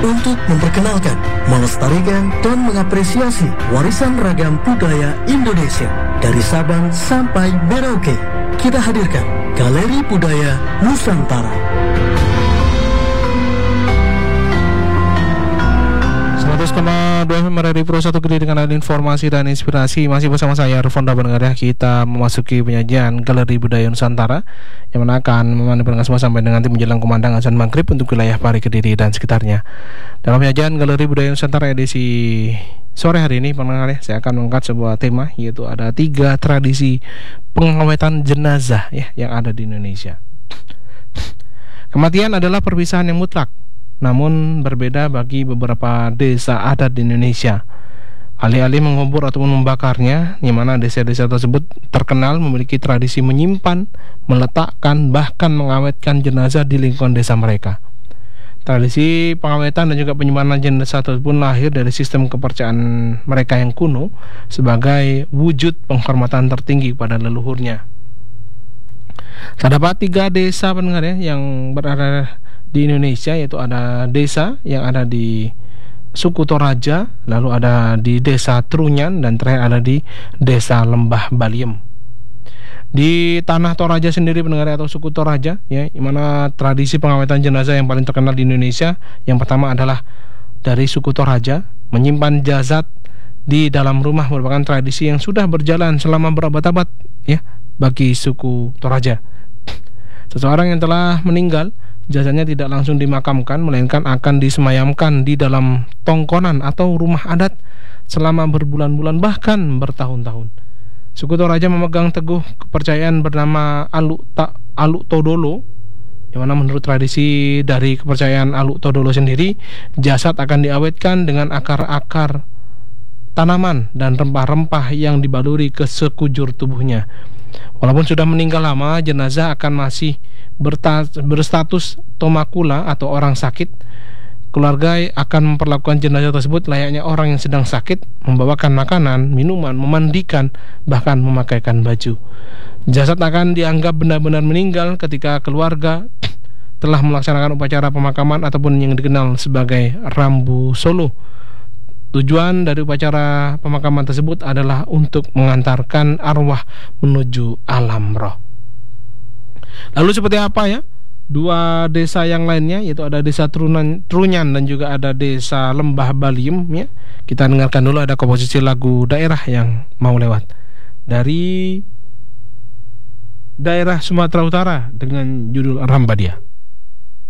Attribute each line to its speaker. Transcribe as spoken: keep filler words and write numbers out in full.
Speaker 1: untuk memperkenalkan, melestarikan, dan mengapresiasi warisan ragam budaya Indonesia dari Sabang sampai Merauke. Kita hadirkan Galeri Budaya Nusantara.
Speaker 2: seratus koma dua F M Radio Pro satu Kediri dengan ada informasi dan inspirasi. Masih bersama saya Rufanda Benengada. Kita memasuki penyajian Galeri Budaya Nusantara yang mana akan menemani pendengar semua sampai dengan nanti menjelang kumandang azan maghrib untuk wilayah Pari, Kediri dan sekitarnya. Dalam penyajian Galeri Budaya Nusantara edisi sore hari ini, pendengar ya, saya akan mengangkat sebuah tema, yaitu ada tiga tradisi pengawetan jenazah ya yang ada di Indonesia. Kematian adalah perpisahan yang mutlak, namun berbeda bagi beberapa desa adat di Indonesia. Alih-alih mengubur ataupun membakarnya, di mana desa-desa tersebut terkenal memiliki tradisi menyimpan, meletakkan, bahkan mengawetkan jenazah di lingkungan desa mereka. Tradisi pengawetan dan juga penyimpanan jenazah tersebut lahir dari sistem kepercayaan mereka yang kuno sebagai wujud penghormatan tertinggi pada leluhurnya. Terdapat tiga desa pendengar ya yang berada di Indonesia, yaitu ada desa yang ada di suku Toraja, lalu ada di desa Trunyan, dan terakhir ada di desa Lembah Baliem. Di tanah Toraja sendiri pendengar atau suku Toraja ya, di mana tradisi pengawetan jenazah yang paling terkenal di Indonesia, yang pertama adalah dari suku Toraja. Menyimpan jasad di dalam rumah merupakan tradisi yang sudah berjalan selama berabad-abad ya bagi suku Toraja. Seseorang yang telah meninggal, jasadnya tidak langsung dimakamkan, melainkan akan disemayamkan di dalam tongkonan atau rumah adat selama berbulan-bulan bahkan bertahun-tahun. Suku Toraja memegang teguh kepercayaan bernama Aluk Ta, Aluk Todolo, yang mana menurut tradisi dari kepercayaan Aluk Todolo sendiri, jasad akan diawetkan dengan akar-akar tanaman dan rempah-rempah yang dibaluri ke sekujur tubuhnya. Walaupun sudah meninggal lama, jenazah akan masih berstatus tomakula atau orang sakit. Keluarga akan memperlakukan jenazah tersebut layaknya orang yang sedang sakit, membawakan makanan, minuman, memandikan, bahkan memakaikan baju. Jasad akan dianggap benar-benar meninggal ketika keluarga telah melaksanakan upacara pemakaman ataupun yang dikenal sebagai rambu solo. Tujuan dari upacara pemakaman tersebut adalah untuk mengantarkan arwah menuju alam roh. Lalu seperti apa ya dua desa yang lainnya, yaitu ada desa Trunan, Trunyan dan juga ada desa Lembah Baliem ya. Kita dengarkan dulu ada komposisi lagu daerah yang mau lewat dari daerah Sumatera Utara dengan judul Rambadia.